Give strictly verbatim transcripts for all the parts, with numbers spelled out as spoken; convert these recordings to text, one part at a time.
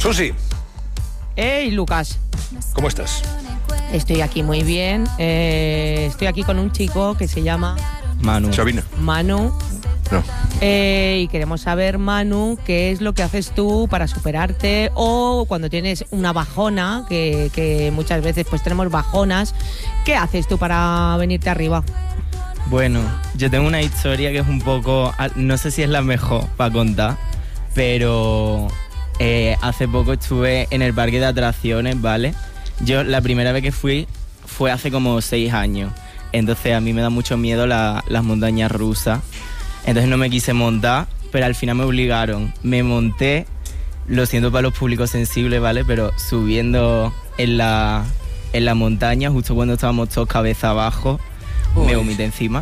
Susi. Hey, Lucas. ¿Cómo estás? Estoy aquí muy bien. Eh, estoy aquí con un chico que se llama... Manu. Sabina. Manu. No. Eh, y queremos saber, Manu, qué es lo que haces tú para superarte o cuando tienes una bajona, que, que muchas veces pues tenemos bajonas, ¿qué haces tú para venirte arriba? Bueno, yo tengo una historia que es un poco... No sé si es la mejor para contar, pero eh, hace poco estuve en el parque de atracciones, ¿vale? Yo la primera vez que fui fue hace como seis años. Entonces a mí me da mucho miedo la, las montañas rusas. Entonces no me quise montar, pero al final me obligaron. Me monté, lo siento para los públicos sensibles, ¿vale? Pero subiendo en la, en la montaña, justo cuando estábamos todos cabeza abajo, Uy. me vomité encima.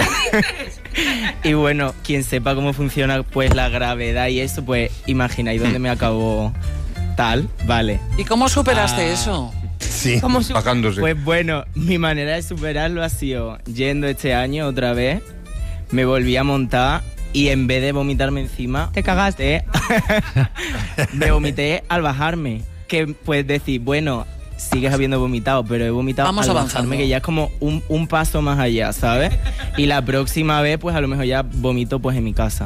Y bueno, quien sepa cómo funciona pues la gravedad y eso, pues imagináis dónde me acabó tal, ¿vale? ¿Y cómo superaste ah, eso? Sí, ¿Cómo su- bajándose. Pues bueno, mi manera de superarlo ha sido yendo este año otra vez, me volví a montar y en vez de vomitarme encima... Te cagaste. Me vomité al bajarme. Que puedes decir, bueno, sigues habiendo vomitado, pero he vomitado Vamos al avanzando. bajarme, que ya es como un, un paso más allá, ¿sabes? Y la próxima vez, pues a lo mejor ya vomito pues en mi casa.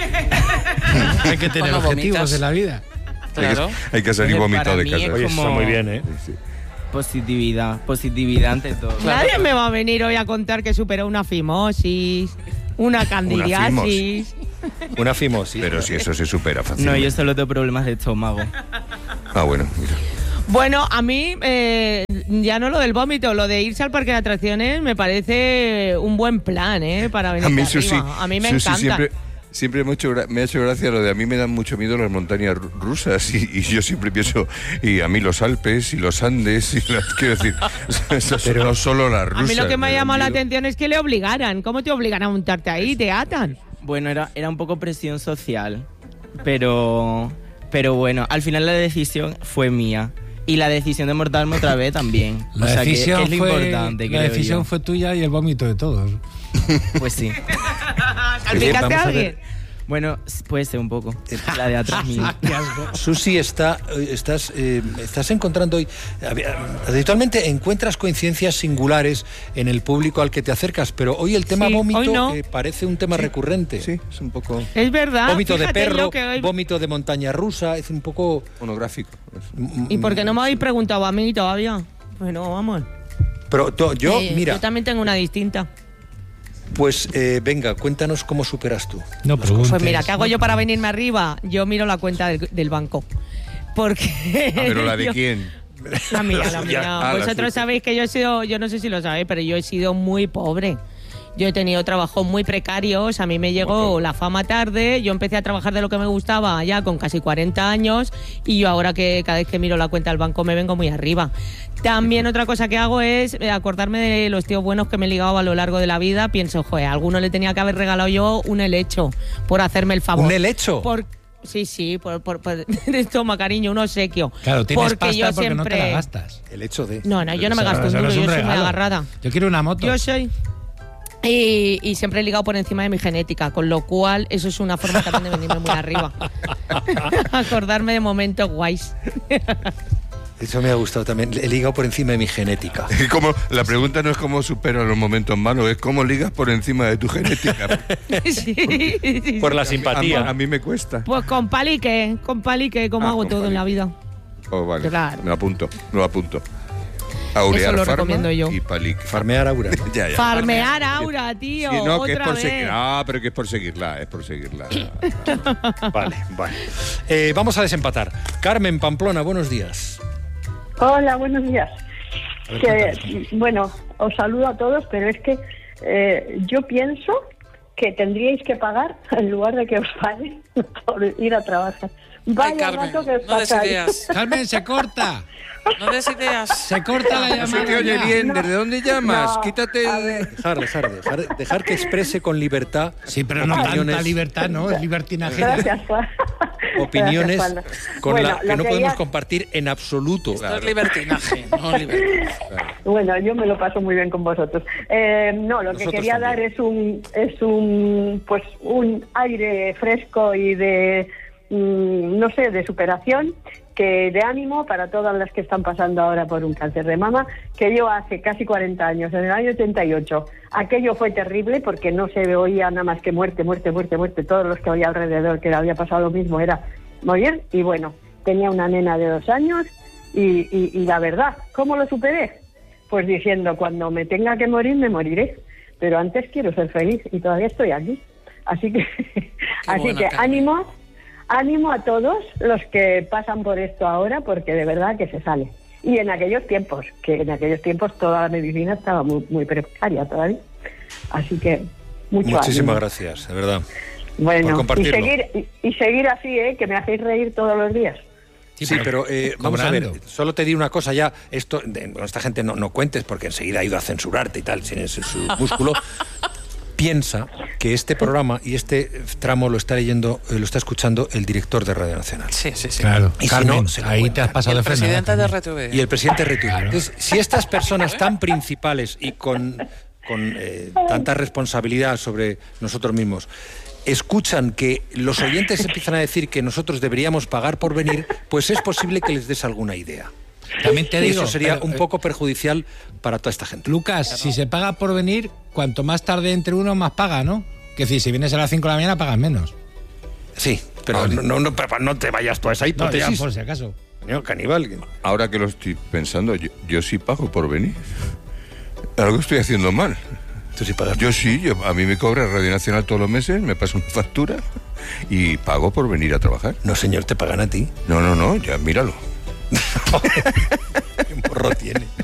Hay que tener Cuando objetivos vomitas. en la vida. Claro. Hay que salir Entonces, vomitado para de mí casa. es Oye, como- está muy bien, ¿eh? Sí. Positividad, positividad ante todo. Nadie me va a venir hoy a contar que superó una fimosis, una candidiasis. Una fimosis. Pero si eso se supera No, fácilmente. yo solo tengo problemas de estómago. Ah, bueno, mira. Bueno, a mí, eh, ya no lo del vómito, lo de irse al parque de atracciones me parece un buen plan, ¿eh? Para venir A mí, arriba. Susi, A mí me Susi encanta. siempre, siempre me, ha hecho, gra- me ha hecho gracia lo de a mí me dan mucho miedo las montañas ru- rusas y, y yo siempre pienso, y a mí los Alpes y los Andes, y las, quiero decir, eso, pero no solo las rusas. A mí lo que me ha dan llamado la miedo. atención es que le obligaran. ¿Cómo te obligan a montarte ahí? ¿Te atan? Bueno, era, era un poco presión social, pero, pero bueno, al final la decisión fue mía. Y la decisión de mortarme otra vez también. La o sea, que, decisión, que es lo fue, importante, la creo decisión yo. fue tuya y el vómito de todos. Pues sí. ¿Salpicaste vamos a a alguien? ver. Bueno, puede ser un poco. La de atrás mía. Susi, está, eh, estás, eh, estás encontrando hoy... Habitualmente encuentras coincidencias singulares en el público al que te acercas, pero hoy el tema Sí, vómito hoy no. eh, parece un tema recurrente. Sí, es un poco Es verdad. Vómito de fíjate perro, lo que hoy- vómito de montaña rusa, es un poco... monográfico. ¿Y por qué no me habéis preguntado a mí todavía? Bueno, vamos. Pero to- yo, Eh, mira, Yo también tengo una distinta. pues eh, venga, cuéntanos cómo superas tú. No preguntes. Pues mira, ¿qué hago yo para venirme arriba? Yo miro la cuenta del, del banco. Porque... Ah, pero la de yo- quién. La mía, la Ya, mía. ah, la Vosotros suya. sabéis que yo he sido, yo no sé si lo sabéis, pero yo he sido muy pobre. Yo he tenido trabajos muy precarios, a mí me llegó la fama tarde, yo empecé a trabajar de lo que me gustaba ya con casi cuarenta años y yo ahora que cada vez que miro la cuenta del banco me vengo muy arriba. También otra cosa que hago es eh, acordarme de los tíos buenos que me he ligado a lo largo de la vida, pienso, joder, a alguno le tenía que haber regalado yo un helecho por hacerme el favor. ¿Un helecho? Por, sí, sí, por, por, por toma cariño, un obsequio. Claro, tienes porque pasta yo porque no te la siempre- gastas. El hecho de... No, no, yo no me Eso- gasto un eso no duro, es un yo soy muy regalo. agarrada. Yo quiero una moto. Yo soy... Y, y siempre he ligado por encima de mi genética, con lo cual eso es una forma también de venirme muy arriba. Acordarme de momentos guays. Eso me ha gustado también. He ligado por encima de mi genética. Como, la pregunta no es cómo superas los momentos malos, es cómo ligas por encima de tu genética. Sí, sí, Por la A mí, simpatía. a mí me cuesta. Pues con palique, con palique, como Ah, hago con todo en la palique. vida. Oh, vale. Claro. Me lo apunto, me lo apunto. Aurear Eso lo Pharma recomiendo yo. Y Palique. Farmear Aura, ¿no? Ya, ya. Farmear Aura, tío, Sí, no, que es otra por seguir. vez. Ah, pero que es por seguirla, es por seguirla. Vale, vale. Eh, vamos a desempatar. Carmen Pamplona, buenos días. Hola, buenos días. A ver, Que, cuéntanos. bueno, os saludo a todos, pero es que eh, yo pienso que tendríais que pagar en lugar de que os paguen por ir a trabajar. Vaya Ay, Carmen, rato que os no des pasáis. ideas. Carmen, se corta. No des ideas. Se corta la No se llamada. te oye ya. bien. ¿Desde dónde llamas? No, Quítate a el... ver. Dejar, dejar, dejar, dejar que exprese con libertad. Sí, pero no opiniones, tanta libertad, ¿no? Es libertinaje. Gracias, Juan. opiniones Gracias, Juan. con Bueno, la que lo no que podemos ya- compartir en absoluto. Esto es libertinaje, no libertinaje. Bueno, yo me lo paso muy bien con vosotros. Eh, no, lo que Nosotros quería también. dar es un es un pues un aire fresco y de mm, no sé, de superación, que de ánimo para todas las que están pasando ahora por un cáncer de mama, que yo hace casi cuarenta años, en el año ochenta y ocho, aquello fue terrible porque no se oía nada más que muerte, muerte, muerte, muerte. Todos los que oía alrededor que le había pasado lo mismo era morir. Y bueno, tenía una nena de dos años y, y, y la verdad, ¿cómo lo superé? Pues diciendo, cuando me tenga que morir, me moriré. Pero antes quiero ser feliz y todavía estoy aquí. Así que, así buena, que Carmen. ánimo, ánimo a todos los que pasan por esto ahora, porque de verdad que se sale. Y en aquellos tiempos, que en aquellos tiempos toda la medicina estaba muy, muy precaria todavía. Así que, mucho Muchísimas ánimo. gracias, de verdad. Bueno, por y compartirlo. seguir, y, y seguir así, ¿eh? Que me hacéis reír todos los días. Sí, pero eh, vamos a ver, cobrando. solo te digo una cosa ya, esto, de, con esta gente no, no cuentes porque enseguida ha ido a censurarte y tal, sin ese su músculo. Piensa que este programa y este tramo lo está leyendo, eh, lo está escuchando el director de Radio Nacional. Sí, sí, sí. Claro, Y si Carmen, no, se lo ahí te cuentan. has pasado Y el de frenada. presidente de también. R T V. Y el presidente Retuit. Claro. Entonces, si estas personas tan principales y con, con eh, tanta responsabilidad sobre nosotros mismos escuchan que los oyentes empiezan a decir que nosotros deberíamos pagar por venir, pues es posible que les des alguna idea. También te Y digo, eso sería pero, un eh, poco perjudicial para toda esta gente. Lucas, si se paga por venir, cuanto más tarde entre uno, más paga, ¿no? Que decir, si vienes a las cinco de la mañana, pagas menos. Sí, pero no, no, no, no te vayas tú a esa No, hipótesis. ya, por si acaso. Señor caníbal. Ahora que lo estoy pensando, yo, yo sí pago por venir. Algo estoy haciendo mal. Tú sí pagas. Yo sí, yo, a mí me cobra Radio Nacional todos los meses, me pasa una factura y pago por venir a trabajar. No, señor, te pagan a ti. No, no, no, ya míralo. Qué morro tiene.